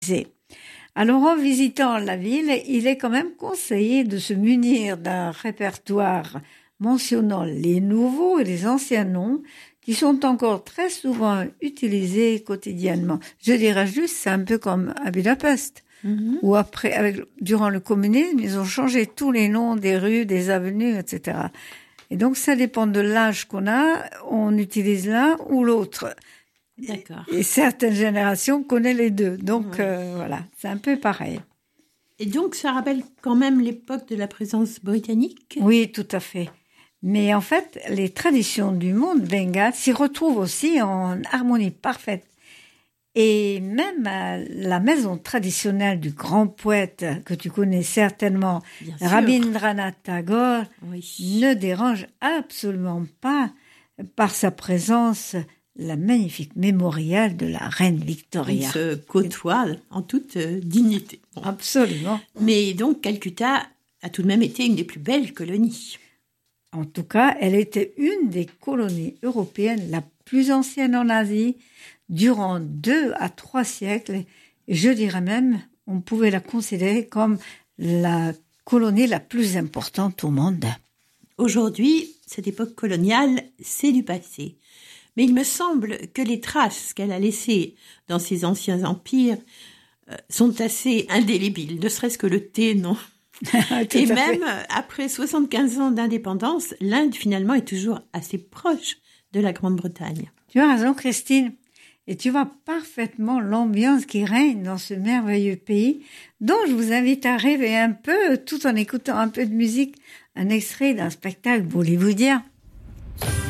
Alors, en visitant la ville, il est quand même conseillé de se munir d'un répertoire mentionnant les nouveaux et les anciens noms qui sont encore très souvent utilisés quotidiennement. Je dirais juste, c'est un peu comme à Budapest, où après, durant le communisme, ils ont changé tous les noms des rues, des avenues, etc. Et donc, ça dépend de l'âge qu'on a, on utilise l'un ou l'autre. D'accord. Et certaines générations connaissent les deux. Donc, voilà, c'est un peu pareil. Et donc, ça rappelle quand même l'époque de la présence britannique ? Oui, tout à fait. Mais en fait, les traditions du monde bengale s'y retrouvent aussi en harmonie parfaite. Et même la maison traditionnelle du grand poète que tu connais certainement, Rabindranath Tagore, ne dérange absolument pas par sa présence la magnifique mémorial de la reine Victoria. Ils se côtoient en toute dignité. Bon. Absolument. Mais donc, Calcutta a tout de même été une des plus belles colonies. En tout cas, elle était une des colonies européennes la plus ancienne en Asie, durant 2 à 3 siècles. Et je dirais même, on pouvait la considérer comme la colonie la plus importante au monde. Aujourd'hui, cette époque coloniale, c'est du passé. Mais il me semble que les traces qu'elle a laissées dans ces anciens empires sont assez indélébiles, ne serait-ce que le thé, non ? Et même après 75 ans d'indépendance, l'Inde finalement est toujours assez proche de la Grande-Bretagne. Tu as raison, Christine. Et tu vois parfaitement l'ambiance qui règne dans ce merveilleux pays, dont je vous invite à rêver un peu tout en écoutant un peu de musique, un extrait d'un spectacle bollywoodien.